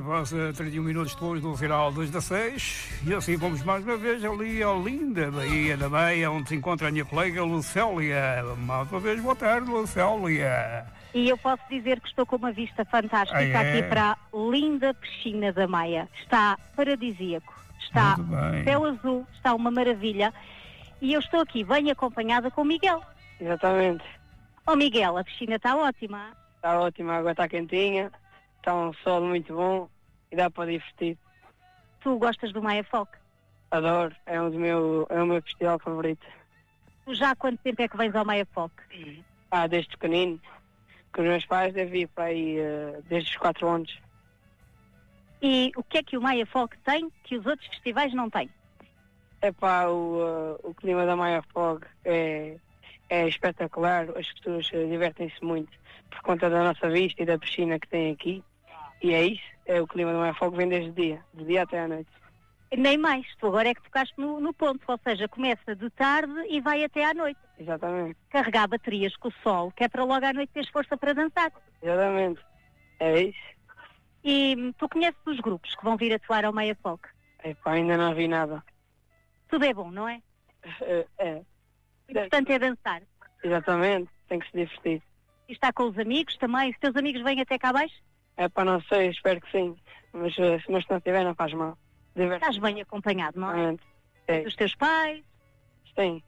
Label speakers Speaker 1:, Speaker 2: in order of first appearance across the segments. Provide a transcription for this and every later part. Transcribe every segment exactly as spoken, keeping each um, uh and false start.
Speaker 1: passa trinta e um minutos depois do final dos dezasseis e assim vamos mais uma vez ali à linda Baía da Meia, onde se encontra a minha colega Lucélia. Mais uma vez, boa tarde, Lucélia.
Speaker 2: E eu posso dizer que estou com uma vista fantástica
Speaker 1: ah, é?
Speaker 2: aqui para a linda piscina da Meia. Está paradisíaco, está céu azul, está uma maravilha. E eu estou aqui bem acompanhada com o Miguel.
Speaker 3: Exatamente.
Speaker 2: Oh Miguel, a piscina está ótima.
Speaker 3: Está ótima, a água está quentinha, está um sol muito bom e dá para divertir.
Speaker 2: Tu gostas do Maia Folk?
Speaker 3: Adoro, é, um do meu, é o meu festival favorito.
Speaker 2: Tu já há quanto tempo é que vens ao Maia Folk?
Speaker 3: Ah, desde pequenino. Com os meus pais deve ir para aí uh, desde os quatro anos.
Speaker 2: E o que é que o Maia Folk tem que os outros festivais não têm?
Speaker 3: É pá, o, uh, o clima da Maia Folk é, é espetacular, as pessoas uh, divertem-se muito por conta da nossa vista e da piscina que tem aqui. E é isso, é o clima da Maia Folk, vem desde o dia, de dia até à noite.
Speaker 2: Nem mais, tu agora é que tocaste no, no ponto, ou seja, começa de tarde e vai até à noite.
Speaker 3: Exatamente.
Speaker 2: Carregar baterias com o sol, que é para logo à noite teres força para dançar.
Speaker 3: Exatamente, é isso.
Speaker 2: E tu conheces os grupos que vão vir atuar ao Maia Folk?
Speaker 3: É pá, ainda não vi nada.
Speaker 2: Tudo é bom, não é?
Speaker 3: É. é.
Speaker 2: O importante é dançar.
Speaker 3: Exatamente, tem que se divertir.
Speaker 2: E está com os amigos também? Os teus amigos vêm até cá abaixo?
Speaker 3: É pá, não sei, espero que sim. Mas se não estiver, não faz mal.
Speaker 2: Estás bem acompanhado, não é?
Speaker 3: É.
Speaker 2: Dos teus pais?
Speaker 3: Sim.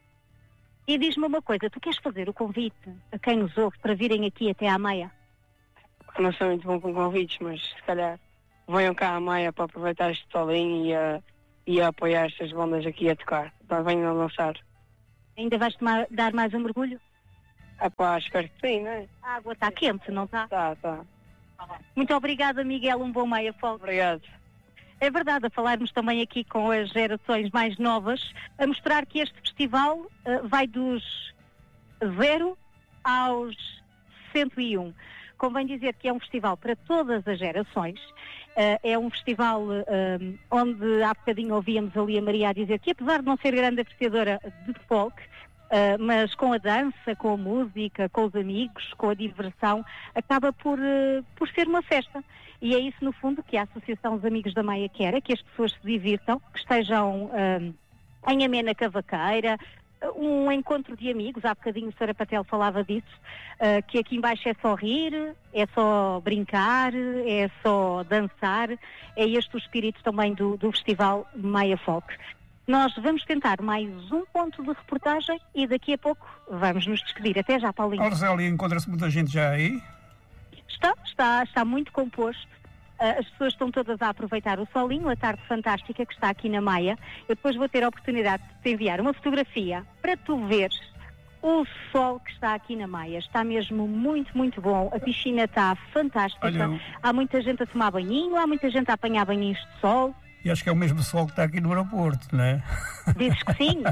Speaker 2: E diz-me uma coisa, tu queres fazer o convite a quem nos ouve para virem aqui até à Meia?
Speaker 3: Eu não sou muito bom com convites, mas se calhar venham cá à Meia para aproveitar este solinho e a, e a apoiar estas bandas aqui a tocar. Então venham a lançar.
Speaker 2: Ainda vais tomar, dar mais um mergulho?
Speaker 3: É pá, espero que sim, não é?
Speaker 2: A água está quente, não está?
Speaker 3: Está, está.
Speaker 2: Muito obrigada, Miguel, um bom Maia Folk.
Speaker 3: Obrigado.
Speaker 2: É verdade, a falarmos também aqui com as gerações mais novas, a mostrar que este festival uh, vai dos zero aos cento e um. Convém dizer que é um festival para todas as gerações, uh, é um festival uh, onde há bocadinho ouvíamos ali a Maria a dizer que apesar de não ser grande apreciadora de folk, Uh, mas com a dança, com a música, com os amigos, com a diversão, acaba por, uh, por ser uma festa. E é isso, no fundo, que a Associação dos Amigos da Meia quer, que as pessoas se divirtam, que estejam uh, em amena cavaqueira, um encontro de amigos. Há bocadinho a Sra Patel falava disso, uh, que aqui embaixo é só rir, é só brincar, é só dançar. É este o espírito também do, do Festival Maia Folk. Nós vamos tentar mais um ponto de reportagem e daqui a pouco vamos nos despedir. Até já, Paulinho.
Speaker 1: Arcélia, encontra-se muita gente já aí?
Speaker 2: Está, está, está muito composto. Uh, as pessoas estão todas a aproveitar o solinho, a tarde fantástica que está aqui na Maia. Eu depois vou ter a oportunidade de te enviar uma fotografia para tu veres o sol que está aqui na Maia. Está mesmo muito, muito bom. A piscina está fantástica.
Speaker 1: Olha,
Speaker 2: há muita gente a tomar banhinho, há muita gente a apanhar banhinhos de sol.
Speaker 1: E acho que é o mesmo sol que está aqui no aeroporto, não é?
Speaker 2: Dizes que sim.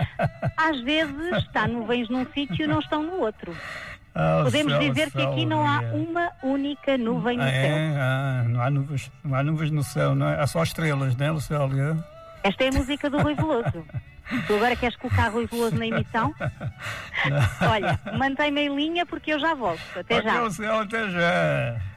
Speaker 2: Às vezes está nuvens num sítio e não estão no outro.
Speaker 1: Oh,
Speaker 2: Podemos
Speaker 1: céu,
Speaker 2: dizer que
Speaker 1: céu,
Speaker 2: aqui não há
Speaker 1: é.
Speaker 2: uma única nuvem no
Speaker 1: ah,
Speaker 2: céu.
Speaker 1: É? Ah, não, há nuvens, não há nuvens no céu, não é? Há só estrelas, não é, Lucélia?
Speaker 2: Esta é a música do Rui Veloso. Tu agora queres colocar Rui Veloso na emissão? Olha, mantém-me em linha porque eu já volto. Até
Speaker 1: okay,
Speaker 2: já.
Speaker 1: Lucélia, até já.